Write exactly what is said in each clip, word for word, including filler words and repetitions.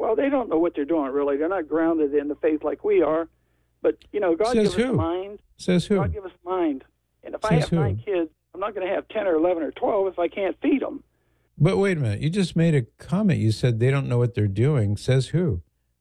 Well, they don't know what they're doing, really. They're not grounded in the faith like we are. But, you know, God Says gives who? us a mind. Says who? God gives us a mind. And if I Says have who? nine kids, I'm not going to have ten or eleven or twelve if I can't feed them. But wait a minute. You just made a comment. You said they don't know what they're doing. Says who?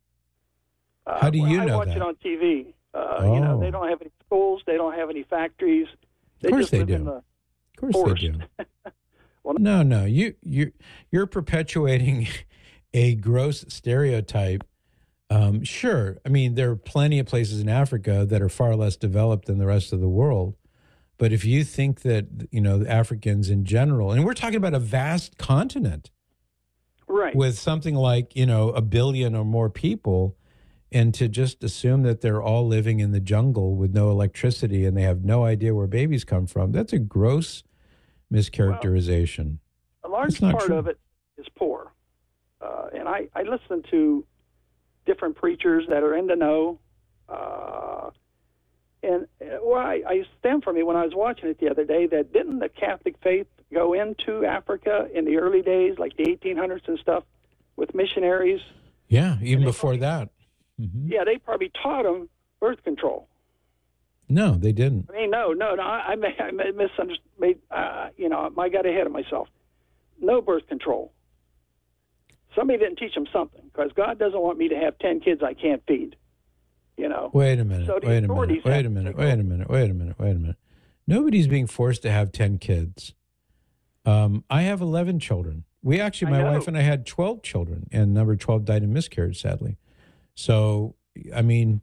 Uh, How do well, you I know watch that? it on T V. Uh, Oh. You know, they don't have any schools. They don't have any factories. They Of course just they live do. in the Of course forest. they do. Well, No, no. You you you're perpetuating a gross stereotype. Um, sure. I mean, there are plenty of places in Africa that are far less developed than the rest of the world. But if you think that, you know, the Africans in general, and we're talking about a vast continent right. with something like, you know, a billion or more people, and to just assume that they're all living in the jungle with no electricity and they have no idea where babies come from, that's a gross mischaracterization. Well, a large That's not part true. of it is poor. Uh, and I, I listen to different preachers that are in the know. Uh, and uh, well, I, I stem from it when I was watching it the other day that didn't the Catholic faith go into Africa in the early days, like the eighteen hundreds and stuff, with missionaries? Yeah, even they before probably- that. Mhm. Yeah, they probably taught them birth control. No, they didn't. I mean, no, no, no. I, I, may- I may misunderstood. Made, uh, you know, I got ahead of myself. No birth control. Somebody didn't teach them something because God doesn't want me to have ten kids I can't feed. You know. Wait a minute. So the wait a authorities minute. Wait have a to minute. take Wait a over. minute. Wait a minute. Wait a minute. Nobody's being forced to have ten kids. Um, I have eleven children. We actually, I my know. wife and I had twelve children, and number twelve died in miscarriage, sadly. So, I mean,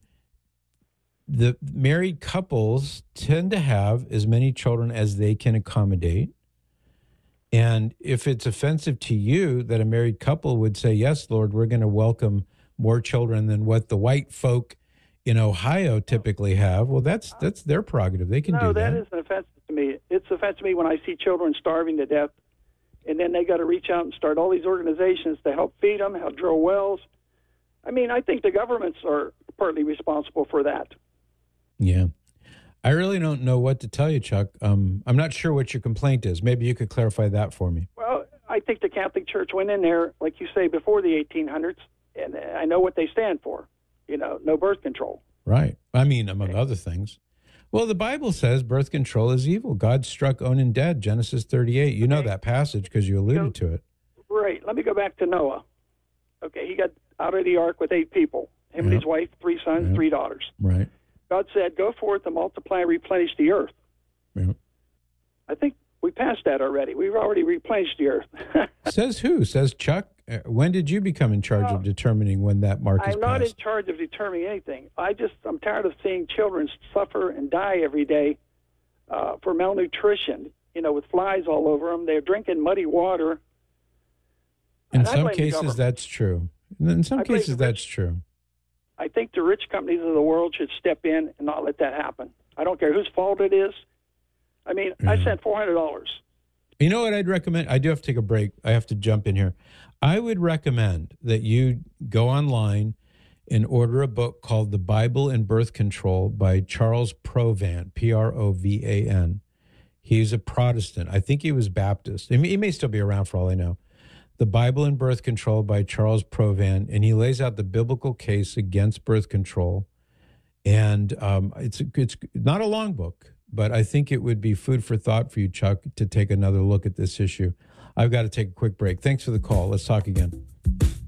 the married couples tend to have as many children as they can accommodate. And if it's offensive to you that a married couple would say, yes, Lord, we're going to welcome more children than what the white folk in Ohio typically have, well, that's that's their prerogative. They can no, do that. that isn't offensive to me. It's offensive to me when I see children starving to death, and then they got to reach out and start all these organizations to help feed them, help drill wells. I mean, I think the governments are partly responsible for that. Yeah. I really don't know what to tell you, Chuck. Um, I'm not sure what your complaint is. Maybe you could clarify that for me. Well, I think the Catholic Church went in there, like you say, before the eighteen hundreds, and I know what they stand for. You know, no birth control. Right. I mean, among other things. Well, the Bible says birth control is evil. God struck Onan dead, Genesis thirty-eight. You know Okay. that passage because you alluded to it. Right. Let me go back to Noah. Okay, he got out of the ark with eight people, him and Yep. his wife, three sons, Yep. three daughters. Right. God said, go forth and multiply and replenish the earth. Yep. I think we passed that already. We've already replenished the earth. Says who? Says Chuck. Uh, When did you become in charge Well, of determining when that mark is I'm not in passed? charge of determining anything. I just, I'm tired of seeing children suffer and die every day uh, for malnutrition, you know, with flies all over them. They're drinking muddy water. In And I some blame the cases, government. that's true. In some I blame cases, the that's true. I think the rich companies of the world should step in and not let that happen. I don't care whose fault it is. I mean, I Yeah. sent four hundred dollars. You know what I'd recommend? I do have to take a break. I have to jump in here. I would recommend that you go online and order a book called The Bible and Birth Control by Charles Provan, P R O V A N. He's a Protestant. I think he was Baptist. He may, he may still be around for all I know. The Bible and Birth Control by Charles Provan, and he lays out the biblical case against birth control. And um, it's it's not a long book, but I think it would be food for thought for you, Chuck, to take another look at this issue. I've got to take a quick break. Thanks for the call. Let's talk again.